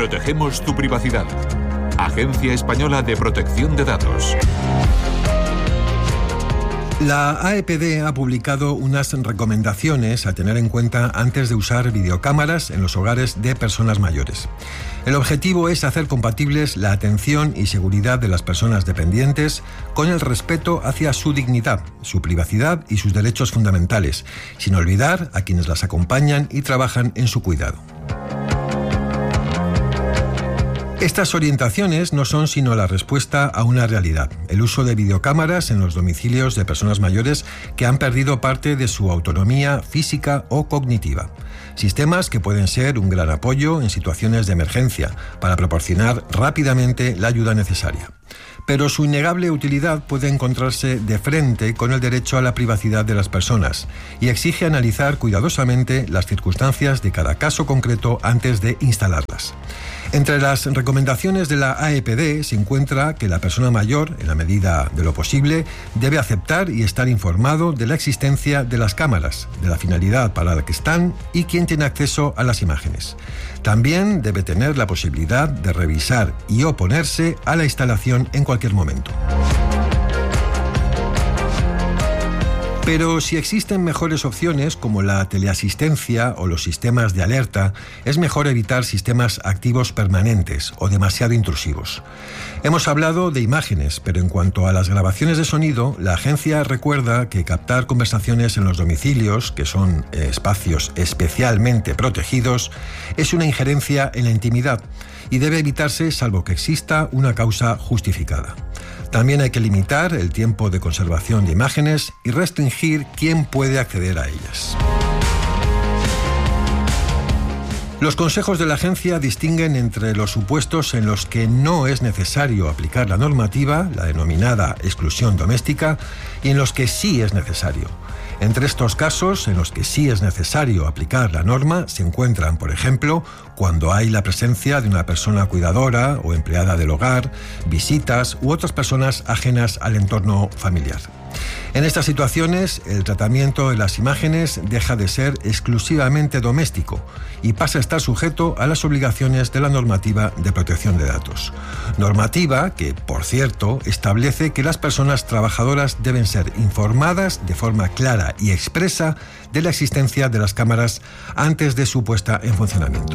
Protegemos tu privacidad. Agencia Española de Protección de Datos. La AEPD ha publicado unas recomendaciones a tener en cuenta antes de usar videocámaras en los hogares de personas mayores. El objetivo es hacer compatibles la atención y seguridad de las personas dependientes con el respeto hacia su dignidad, su privacidad y sus derechos fundamentales, sin olvidar a quienes las acompañan y trabajan en su cuidado. Estas orientaciones no son sino la respuesta a una realidad: el uso de videocámaras en los domicilios de personas mayores que han perdido parte de su autonomía física o cognitiva. Sistemas que pueden ser un gran apoyo en situaciones de emergencia para proporcionar rápidamente la ayuda necesaria. Pero su innegable utilidad puede encontrarse de frente con el derecho a la privacidad de las personas y exige analizar cuidadosamente las circunstancias de cada caso concreto antes de instalarlas. Entre las recomendaciones de la AEPD se encuentra que la persona mayor, en la medida de lo posible, debe aceptar y estar informado de la existencia de las cámaras, de la finalidad para la que están y quién tiene acceso a las imágenes. También debe tener la posibilidad de revisar y oponerse a la instalación en cualquier momento. Pero si existen mejores opciones como la teleasistencia o los sistemas de alerta, es mejor evitar sistemas activos permanentes o demasiado intrusivos. Hemos hablado de imágenes, pero en cuanto a las grabaciones de sonido, la agencia recuerda que captar conversaciones en los domicilios, que son espacios especialmente protegidos, es una injerencia en la intimidad y debe evitarse salvo que exista una causa justificada. También hay que limitar el tiempo de conservación de imágenes y restringir quién puede acceder a ellas. Los consejos de la agencia distinguen entre los supuestos en los que no es necesario aplicar la normativa, la denominada exclusión doméstica, y en los que sí es necesario. Entre estos casos, en los que sí es necesario aplicar la norma, se encuentran, por ejemplo, cuando hay la presencia de una persona cuidadora o empleada del hogar, visitas u otras personas ajenas al entorno familiar. En estas situaciones, el tratamiento de las imágenes deja de ser exclusivamente doméstico y pasa a estar sujeto a las obligaciones de la normativa de protección de datos. Normativa que, por cierto, establece que las personas trabajadoras deben ser informadas de forma clara y expresa de la existencia de las cámaras antes de su puesta en funcionamiento.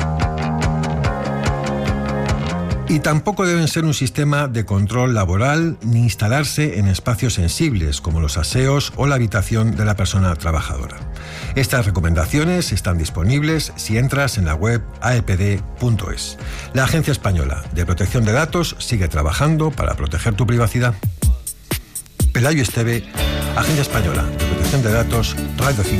Y tampoco deben ser un sistema de control laboral ni instalarse en espacios sensibles como los aseos o la habitación de la persona trabajadora. Estas recomendaciones están disponibles si entras en la web aepd.es. La Agencia Española de Protección de Datos sigue trabajando para proteger tu privacidad. Pelayo Esteve, Agencia Española de Protección de Datos, Radio 5.